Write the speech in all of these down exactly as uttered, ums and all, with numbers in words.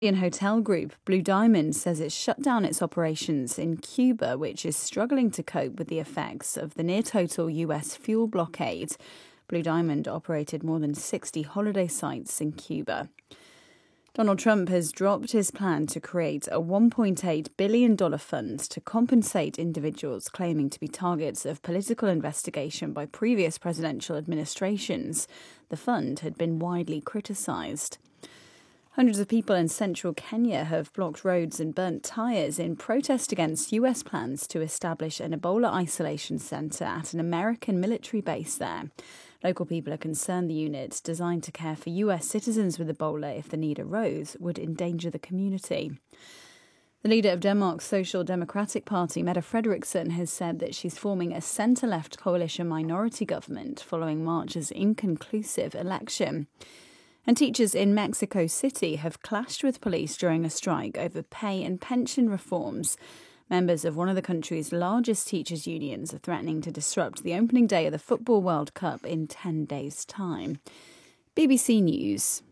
In hotel group Blue Diamond says it's shut down its operations in Cuba, which is struggling to cope with the effects of the near-total U S fuel blockade. Blue Diamond operated more than sixty holiday sites in Cuba. Donald Trump has dropped his plan to create a one point eight billion dollars fund to compensate individuals claiming to be targets of political investigation by previous presidential administrations. The fund had been widely criticised. Hundreds of people in central Kenya have blocked roads and burnt tyres in protest against U S plans to establish an Ebola isolation centre at an American military base there. Local people are concerned the unit, designed to care for U S citizens with Ebola if the need arose, would endanger the community. The leader of Denmark's Social Democratic Party, Mette Frederiksen, has said that she's forming a centre-left coalition minority government following March's inconclusive election. And teachers in Mexico City have clashed with police during a strike over pay and pension reforms. Members of one of the country's largest teachers' unions are threatening to disrupt the opening day of the Football World Cup in ten days' time. B B C News.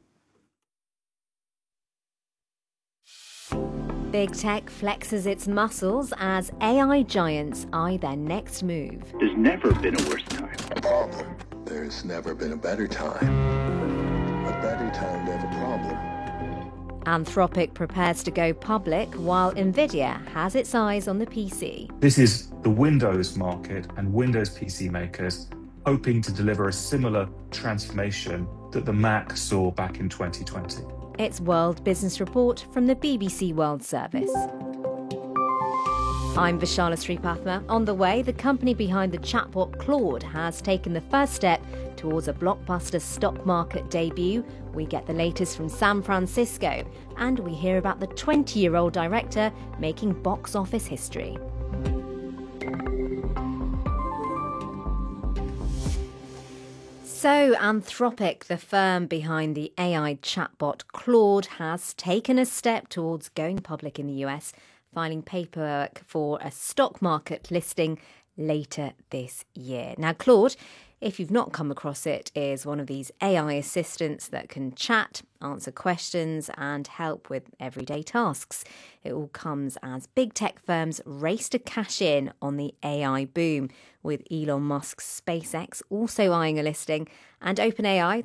Big Tech flexes its muscles as A I giants eye their next move. There's never been a worse time. Problem. There's never been a better time. A better time to have a problem. Anthropic prepares to go public while Nvidia has its eyes on the P C. This is the Windows market and Windows P C makers hoping to deliver a similar transformation that the Mac saw back in twenty twenty. It's World Business Report from the B B C World Service. I'm Vishala Sripathma. On the way, the company behind the chatbot Claude has taken the first step towards a blockbuster stock market debut. We get the latest from San Francisco, and we hear about the twenty-year-old director making box office history. So, Anthropic, the firm behind the A I chatbot Claude, has taken a step towards going public in the U S, filing paperwork for a stock market listing later this year. Now, Claude, if you've not come across it, is one of these A I assistants that can chat, answer questions and help with everyday tasks. It all comes as big tech firms race to cash in on the A I boom, with Elon Musk's SpaceX also eyeing a listing and OpenAI,